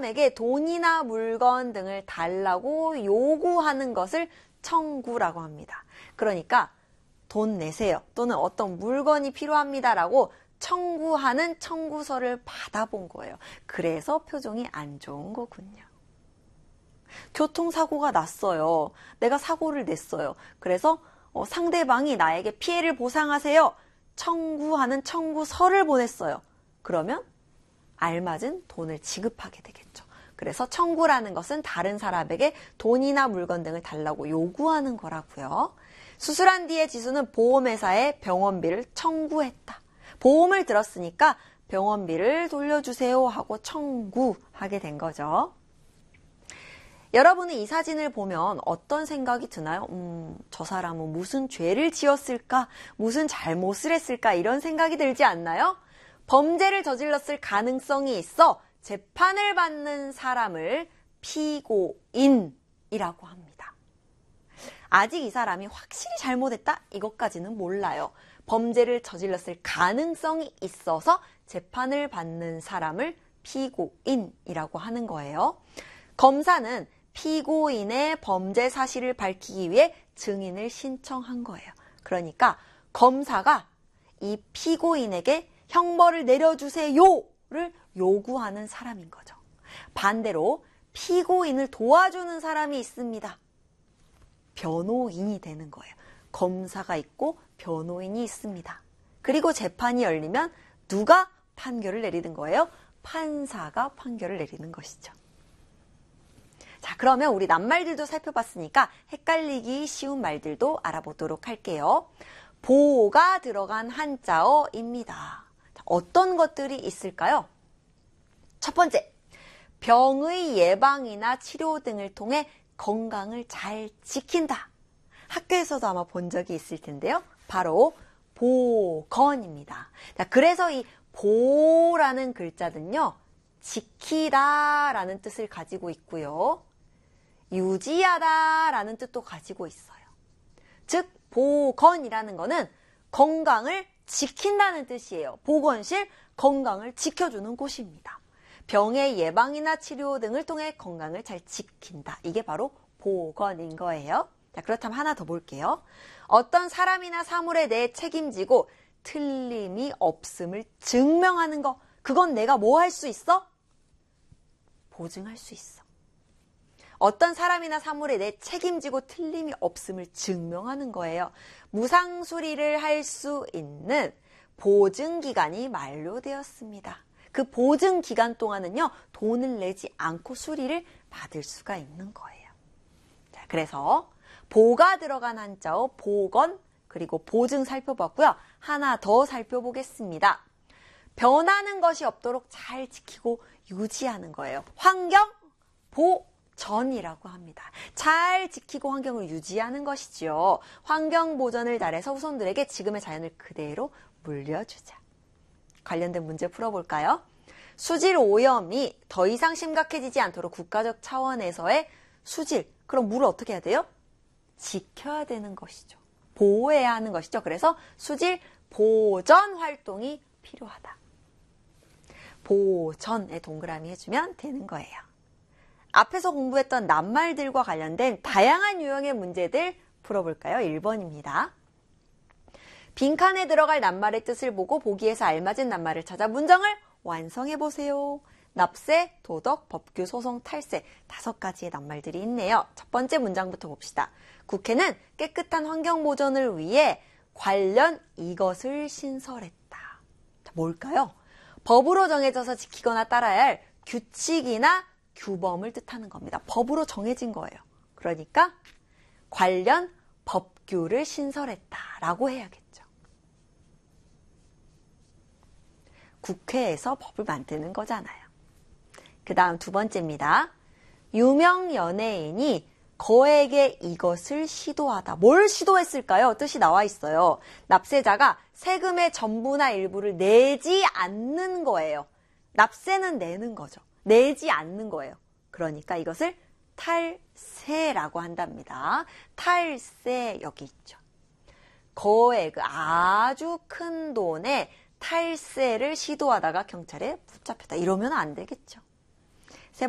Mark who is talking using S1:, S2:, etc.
S1: 사람에게 돈이나 물건 등을 달라고 요구하는 것을 청구라고 합니다. 그러니까 돈 내세요 또는 어떤 물건이 필요합니다라고 청구하는 청구서를 받아본 거예요. 그래서 표정이 안 좋은 거군요. 교통사고가 났어요. 내가 사고를 냈어요. 그래서 상대방이 나에게 피해를 보상하세요. 청구하는 청구서를 보냈어요. 그러면 알맞은 돈을 지급하게 되겠죠. 그래서 청구라는 것은 다른 사람에게 돈이나 물건 등을 달라고 요구하는 거라고요. 수술한 뒤에 지수는 보험회사에 병원비를 청구했다. 보험을 들었으니까 병원비를 돌려주세요 하고 청구하게 된 거죠. 여러분은 이 사진을 보면 어떤 생각이 드나요? 저 사람은 무슨 죄를 지었을까? 무슨 잘못을 했을까? 이런 생각이 들지 않나요? 범죄를 저질렀을 가능성이 있어 재판을 받는 사람을 피고인이라고 합니다. 아직 이 사람이 확실히 잘못했다? 이것까지는 몰라요. 범죄를 저질렀을 가능성이 있어서 재판을 받는 사람을 피고인이라고 하는 거예요. 검사는 피고인의 범죄 사실을 밝히기 위해 증인을 신청한 거예요. 그러니까 검사가 이 피고인에게 형벌을 내려주세요를 요구하는 사람인 거죠. 반대로 피고인을 도와주는 사람이 있습니다. 변호인이 되는 거예요. 검사가 있고 변호인이 있습니다. 그리고 재판이 열리면 누가 판결을 내리는 거예요? 판사가 판결을 내리는 것이죠. 자, 그러면 우리 낱말들도 살펴봤으니까 헷갈리기 쉬운 말들도 알아보도록 할게요. 보가 들어간 한자어입니다. 어떤 것들이 있을까요? 첫 번째, 병의 예방이나 치료 등을 통해 건강을 잘 지킨다. 학교에서도 아마 본 적이 있을 텐데요. 바로 보건입니다. 자, 그래서 이 보라는 글자는요, 지키다라는 뜻을 가지고 있고요. 유지하다라는 뜻도 가지고 있어요. 즉, 보건이라는 거는 건강을 지킨다는 뜻이에요. 보건실, 건강을 지켜주는 곳입니다. 병의 예방이나 치료 등을 통해 건강을 잘 지킨다. 이게 바로 보건인 거예요. 자, 그렇다면 하나 더 볼게요. 어떤 사람이나 사물에 대해 책임지고 틀림이 없음을 증명하는 거. 그건 내가 뭐 할 수 있어? 보증할 수 있어. 어떤 사람이나 사물에 대해 책임지고 틀림이 없음을 증명하는 거예요. 무상 수리를 할 수 있는 보증기간이 만료되었습니다. 그 보증기간 동안은요, 돈을 내지 않고 수리를 받을 수가 있는 거예요. 자, 그래서 보가 들어간 한자어 보건 그리고 보증 살펴봤고요. 하나 더 살펴보겠습니다. 변하는 것이 없도록 잘 지키고 유지하는 거예요. 환경 보전이라고 합니다. 잘 지키고 환경을 유지하는 것이지요. 환경 보전을 잘해서 후손들에게 지금의 자연을 그대로 물려주자. 관련된 문제 풀어볼까요? 수질 오염이 더 이상 심각해지지 않도록 국가적 차원에서의 수질, 그럼 물을 어떻게 해야 돼요? 지켜야 되는 것이죠. 보호해야 하는 것이죠. 그래서 수질 보전 활동이 필요하다. 보전에 동그라미 해주면 되는 거예요. 앞에서 공부했던 낱말들과 관련된 다양한 유형의 문제들 풀어볼까요? 1번입니다. 빈칸에 들어갈 낱말의 뜻을 보고 보기에서 알맞은 낱말을 찾아 문장을 완성해보세요. 납세, 도덕, 법규, 소송, 탈세 5가지의 낱말들이 있네요. 첫 번째 문장부터 봅시다. 국회는 깨끗한 환경 보전을 위해 관련 이것을 신설했다. 자, 뭘까요? 법으로 정해져서 지키거나 따라야 할 규칙이나 규범을 뜻하는 겁니다. 법으로 정해진 거예요. 그러니까 관련 법규를 신설했다라고 해야겠죠. 국회에서 법을 만드는 거잖아요. 그 다음 두 번째입니다. 유명 연예인이 거액의 이것을 시도하다. 뭘 시도했을까요? 뜻이 나와 있어요. 납세자가 세금의 전부나 일부를 내지 않는 거예요. 납세는 내는 거죠. 내지 않는 거예요. 그러니까 이것을 탈세라고 한답니다. 탈세 여기 있죠. 거액 아주 큰 돈에 탈세를 시도하다가 경찰에 붙잡혔다. 이러면 안 되겠죠.